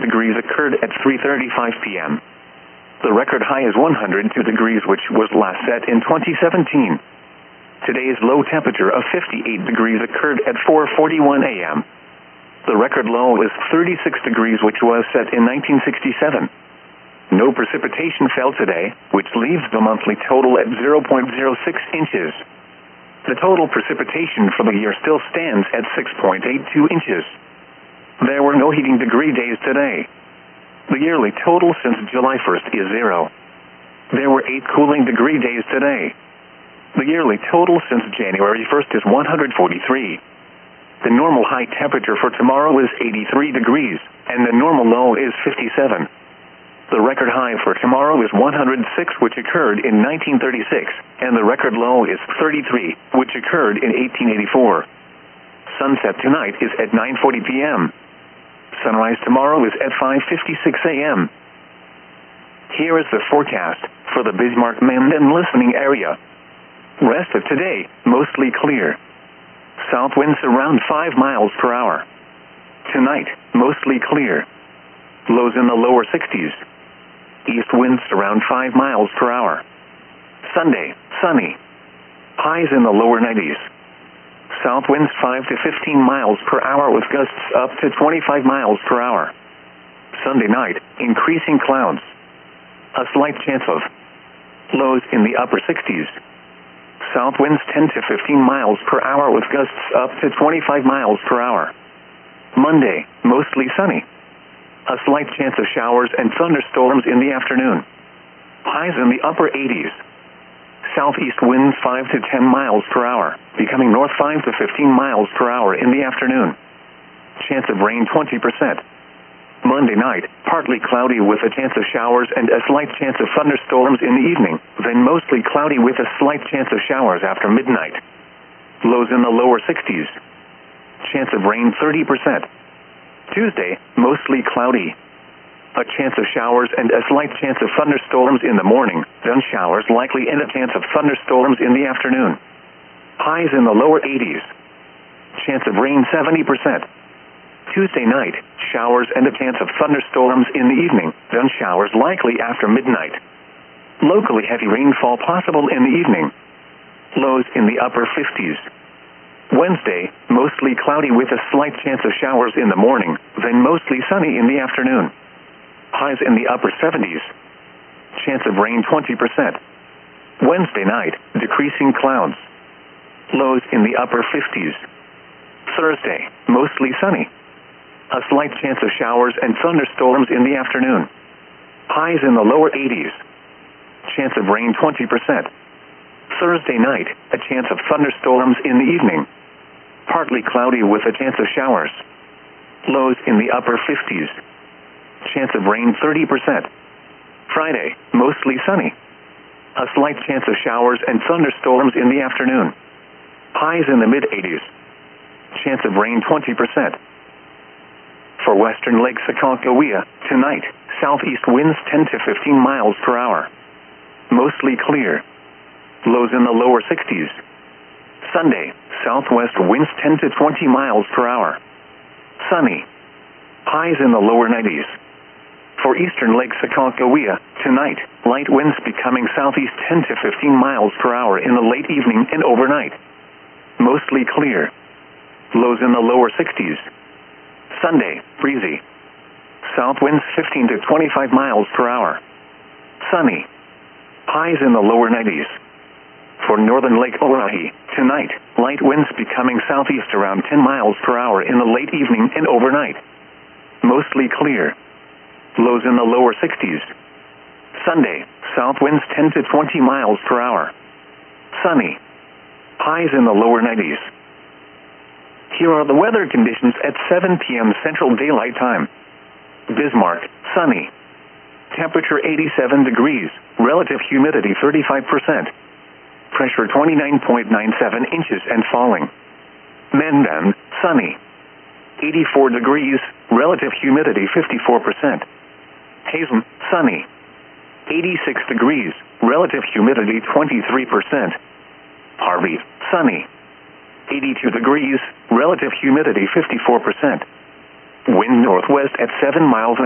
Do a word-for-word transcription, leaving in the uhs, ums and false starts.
degrees occurred at three thirty-five p m The record high is one hundred two degrees, which was last set in twenty seventeen. Today's low temperature of fifty-eight degrees occurred at four forty-one a m The record low is thirty-six degrees, which was set in nineteen sixty-seven. No precipitation fell today, which leaves the monthly total at zero point zero six inches. The total precipitation for the year still stands at six point eight two inches. There were no heating degree days today. The yearly total since July first is zero. There were eight cooling degree days today. The yearly total since January first is one hundred forty-three. The normal high temperature for tomorrow is eighty-three degrees, and the normal low is fifty-seven. The record high for tomorrow is one hundred six, which occurred in nineteen thirty-six, and the record low is thirty-three, which occurred in eighteen eighty-four. Sunset tonight is at nine forty p m Sunrise tomorrow is at five fifty-six a m Here is the forecast for the Bismarck-Menden listening area. Rest of today, mostly clear. South winds around five miles per hour. Tonight, mostly clear. Lows in the lower sixties. East winds around five miles per hour. Sunday, sunny. Highs in the lower nineties. South winds five to fifteen miles per hour with gusts up to twenty-five miles per hour. Sunday night, increasing clouds. A slight chance of lows in the upper sixties. South winds ten to fifteen miles per hour with gusts up to twenty-five miles per hour. Monday, mostly sunny. A slight chance of showers and thunderstorms in the afternoon. Highs in the upper eighties. Southeast winds five to ten miles per hour, becoming north five to fifteen miles per hour in the afternoon. Chance of rain twenty percent. Monday night, partly cloudy with a chance of showers and a slight chance of thunderstorms in the evening, then mostly cloudy with a slight chance of showers after midnight. Lows in the lower sixties. Chance of rain thirty percent. Tuesday, mostly cloudy. A chance of showers and a slight chance of thunderstorms in the morning, then showers likely and a chance of thunderstorms in the afternoon. Highs in the lower eighties. Chance of rain seventy percent. Tuesday night, showers and a chance of thunderstorms in the evening, then showers likely after midnight. Locally heavy rainfall possible in the evening. Lows in the upper fifties. Wednesday, mostly cloudy with a slight chance of showers in the morning, then mostly sunny in the afternoon. Highs in the upper seventies. Chance of rain twenty percent. Wednesday night, decreasing clouds. Lows in the upper fifties. Thursday, mostly sunny. A slight chance of showers and thunderstorms in the afternoon. Highs in the lower eighties. Chance of rain twenty percent. Thursday night, a chance of thunderstorms in the evening. Partly cloudy with a chance of showers. Lows in the upper fifties. Chance of rain thirty percent. Friday, mostly sunny. A slight chance of showers and thunderstorms in the afternoon. Highs in the mid-eighties. Chance of rain twenty percent. For western Lake Sakakawea, tonight, southeast winds ten to fifteen miles per hour. Mostly clear. Lows in the lower sixties. Sunday, southwest winds ten to twenty miles per hour. Sunny. Highs in the lower nineties. For eastern Lake Sakakawea, tonight, light winds becoming southeast ten to fifteen miles per hour in the late evening and overnight. Mostly clear. Lows in the lower sixties. Sunday, breezy. South winds fifteen to twenty-five miles per hour. Sunny. Highs in the lower nineties. For northern Lake Oahe, tonight, light winds becoming southeast around ten miles per hour in the late evening and overnight. Mostly clear. Lows in the lower sixties. Sunday, south winds ten to twenty miles per hour. Sunny. Highs in the lower nineties. Here are the weather conditions at seven p m Central Daylight Time. Bismarck, sunny. Temperature eighty-seven degrees, relative humidity thirty-five percent. Pressure twenty-nine point nine seven inches and falling. Menden, sunny. eighty-four degrees, relative humidity fifty-four percent. Hazen, sunny. eighty-six degrees, relative humidity twenty-three percent. Harvey, sunny. eighty-two degrees, relative humidity fifty-four percent. Wind northwest at seven miles an